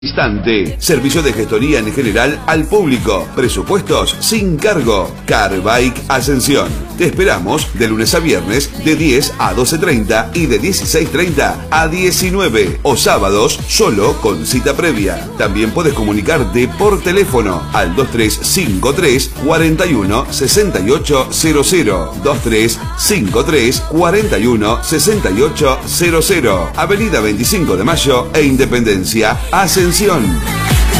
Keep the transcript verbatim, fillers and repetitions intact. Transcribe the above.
Instante, servicio de gestoría en general al público, presupuestos sin cargo. Car Bike Ascensión. Te esperamos de lunes a viernes de diez a doce treinta y de dieciséis treinta a diecinueve o sábados solo con cita previa. También puedes comunicarte por teléfono al dos tres cinco tres, cuatro uno, seis ocho cero cero, dos tres cinco tres, cuatro uno, seis ocho cero cero, Avenida veinticinco de Mayo e Independencia, Ascensión.